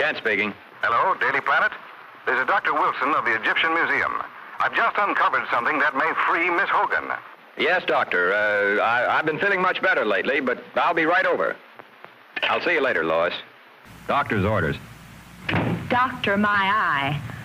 Kent speaking. Hello, Daily Planet. This is Dr. Wilson of the Egyptian Museum. I've just uncovered something that may free Miss Hogan. Yes, Doctor. I've been feeling much better lately, but I'll be right over. I'll see you later, Lois. Doctor's orders. Doctor, my eye.